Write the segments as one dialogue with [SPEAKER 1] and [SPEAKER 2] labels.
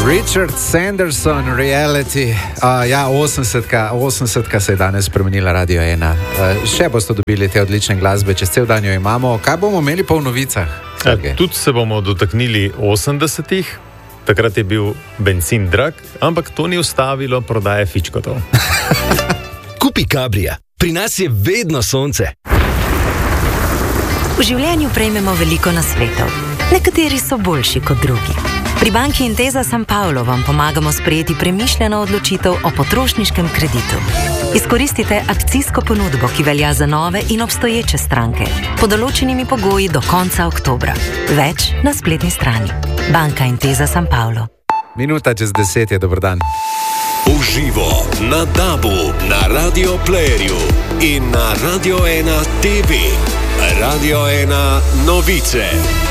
[SPEAKER 1] Richard Sanderson, Reality. 80-ka se je danes spremenila Radio 1. Še boste dobili te odlične glasbe, čez cel dan jo imamo. Kaj bomo imeli pa v novicah?
[SPEAKER 2] Tudi se bomo dotaknili 80-ih. Takrat je bil bencin drag, ampak to ni ustavilo prodaje fičkotov.
[SPEAKER 3] Kupi Cabrija. Pri nas je vedno sonce.
[SPEAKER 4] V življenju prejmemo veliko nasvetov. Nekateri so boljši kot drugi. Pri banki Intesa San Paolo vam pomagamo sprejeti premišljeno odločitev o potrošniškem kreditu. Izkoristite akcijsko ponudbo, ki velja za nove in obstoječe stranke, pod določenimi pogoji do konca oktobra. Več na spletni strani. Banka Intesa San Paolo.
[SPEAKER 1] Minuta čez 10 je, dober dan.
[SPEAKER 3] Uživo na DAB-u, na Radio Playerju in na Radio 1 TV. Radio 1 novice.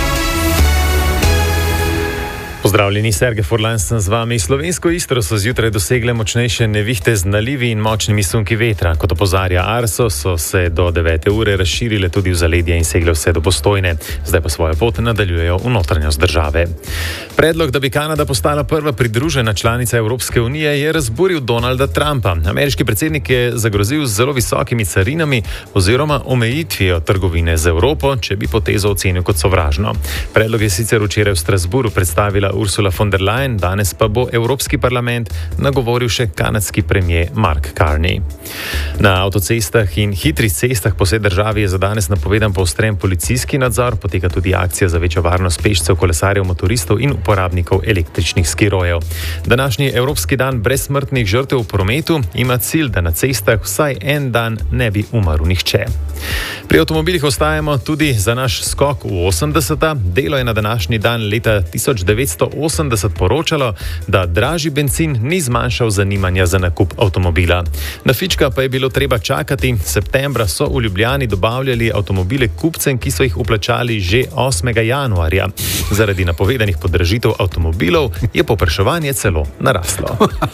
[SPEAKER 2] Pozdravljeni, Sergej Furlan sem z vami. Slovensko Istro so zjutraj dosegle močnejše nevihte z nalivi in močnimi sunki vetra. Kot opozarja Arso, so se do 9. ure razširile tudi v zaledje in segle vse do Postojne. Zdaj pa svojo pot nadaljujejo v notranjost države. Predlog, da bi Kanada postala prva pridružena članica Evropske unije, je razburil Donalda Trumpa. Ameriški predsednik je zagrozil z zelo visokimi carinami oziroma omejitvijo trgovine z Evropo, če bi potezo ocenil kot sovražno. Predlog je sicer včeraj v Strasburu predstavila Ursula von der Leyen, danes pa bo Evropski parlament nagovoril še kanadski premier Mark Carney. Na avtocestah in hitrih cestah po vsej državi je za danes napovedan poostren policijski nadzor, poteka tudi akcija za večjo varnost pešcev, kolesarjev, motoristov in uporabnikov električnih skirojev. Današnji Evropski dan brez smrtnih žrtev v prometu ima cilj, da na cestah vsaj en dan ne bi umrl nihče. Pri avtomobilih ostajamo tudi za naš skok v 80-ta. Delo je na današnji dan leta 1980 poročalo, da dražji bencin ni zmanjšal zanimanja za nakup avtomobila. Na fička pa je bilo treba čakati. Septembra so v Ljubljani dobavljali avtomobile kupcem, ki so jih vplačali že 8. januarja. Zaradi napovedanih podražitev avtomobilov je povpraševanje celo naraslo.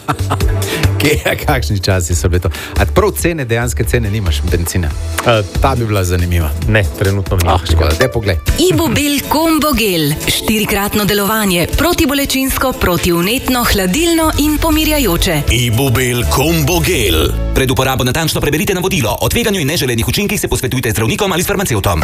[SPEAKER 1] Kakšni časi so bili to? A prav cene, dejanske cene nimaš bencina? Ta bi bila zanimiva.
[SPEAKER 2] Ne, trenutno ni.
[SPEAKER 1] Škoda, daj poglej.
[SPEAKER 5] Ibubil Combo Gel. 4-kratno delovanje. Protibolečinsko, protivnetno, hladilno in pomirjajoče.
[SPEAKER 3] Ibubil Combo Gel.
[SPEAKER 6] Pred uporabo natančno preberite navodilo. O tveganju in neželenih učinkih se posvetujte z zdravnikom ali s farmacevtom.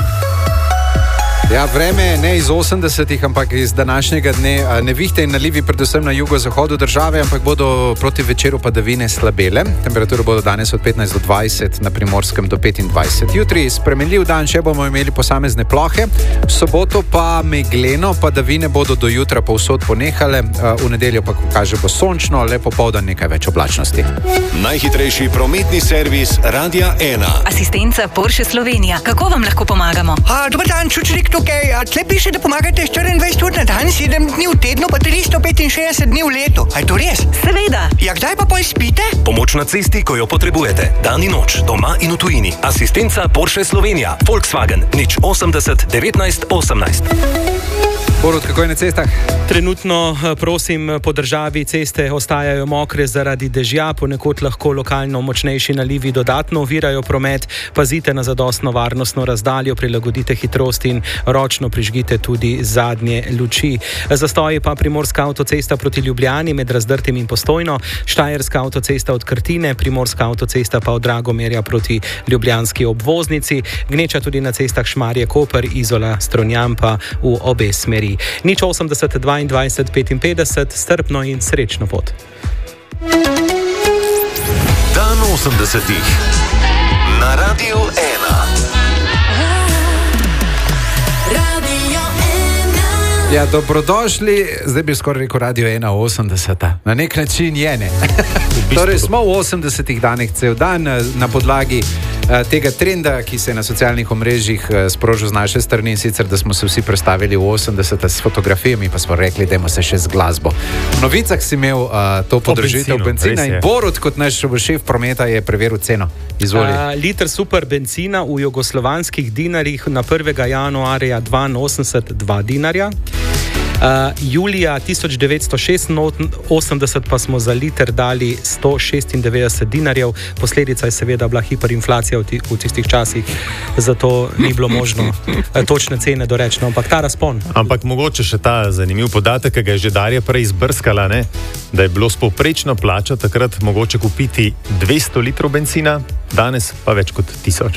[SPEAKER 1] Ja, vreme ne iz 80-ih, ampak iz današnjega dne. Nevihte in nalivi predvsem na jugozahodu države, ampak bodo proti večeru padavine slabele. Temperature bodo danes od 15 do 20, na Primorskem do 25. Jutri spremenljiv dan, še bomo imeli posamezne plohe. V soboto pa megleno, padavine bodo do jutra povsod ponehale. V nedeljo pa, ko kaže, bo sončno, le popoldan nekaj več oblačnosti.
[SPEAKER 3] Najhitrejši prometni servis Radia 1.
[SPEAKER 5] Asistenca Porsche Slovenija. Kako vam lahko pomagamo?
[SPEAKER 7] Dobar dan, Čučrik tukaj. Tle piše, da pomagate 24 ur na dan, 7 dni v tednu, pa 365 dni v letu. A je to res?
[SPEAKER 5] Seveda.
[SPEAKER 7] Ja, kdaj pa pol spite?
[SPEAKER 6] Pomoč na cesti, ko jo potrebujete. Dan in noč, doma in v tujini. Asistenca Porsche Slovenija. Volkswagen. 080 19 18.
[SPEAKER 1] Borut, kako je na cestah?
[SPEAKER 8] Trenutno, prosim, po državi ceste ostajajo mokre zaradi dežja, ponekod lahko lokalno močnejši nalivi dodatno ovirajo promet. Pazite na zadostno varnostno razdaljo, prilagodite hitrost in ročno prižgite tudi zadnje luči. Zastoji pa Primorska avtocesta proti Ljubljani med Razdrtim in Postojno, Štajerska avtocesta od Krtine, Primorska avtocesta pa od Dragomerja proti ljubljanski obvoznici, gneča tudi na cestah Šmarje-Koper, Izola, Strunjan pa v obe smeri. 080 22 55, strpno in srečno pot.
[SPEAKER 3] Dan 80-ih na Radio 1.
[SPEAKER 1] Ja, dobrodošli, zdaj bi skoraj rekel Radio 1 80. Na nek način je, ne? Torej smo v 80-ih danih cel dan na podlagi tega trenda, ki se je na socialnih omrežjih sprožil z naše strani, in sicer, da smo se vsi predstavili v 80 s fotografijami, pa smo rekli, dajmo se še z glasbo. V novicah si imel to podražitev benzina in Borut, kot naš šef prometa, je preveril ceno. Izvoli.
[SPEAKER 8] Liter super benzina v jugoslovanskih dinarjih na 1. januarja 82 2 dinarja. Julija 1986 pa smo za liter dali 196 dinarjev. Posledica je seveda bila hiperinflacija v tistih časih, zato ni bilo možno točne cene doreči, no, ampak ta razpon.
[SPEAKER 2] Ampak mogoče še ta zanimiv podatek, ki ga je že Darja prej izbrskala, ne? Da je bilo s povprečno plačo takrat mogoče kupiti 200 litrov bencina, danes pa več kot 1000.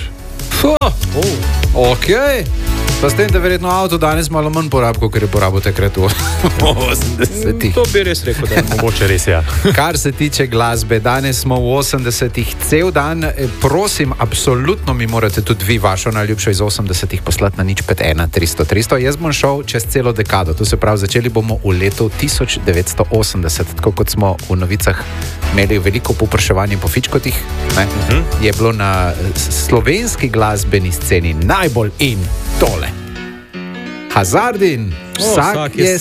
[SPEAKER 1] Ok. Pa s tem, da verjetno avto danes malo manj porabo, ker je porabo takrat v 80-ih.
[SPEAKER 8] To bi res rekel, da je
[SPEAKER 2] mogoče res, ja.
[SPEAKER 1] Kar se tiče glasbe, danes smo v 80-ih cel dan. Prosim, absolutno mi morate tudi vi vašo najljubšo iz 80-ih poslati na 051 300 300. Jaz bom šel čez celo dekado. To se pravi, začeli bomo v letu 1980, tako kot smo v novicah imeli veliko povpraševanje po fičkotih. Je bilo na slovenski glasbeni sceni najbolj in tole. Hazardin, vsak je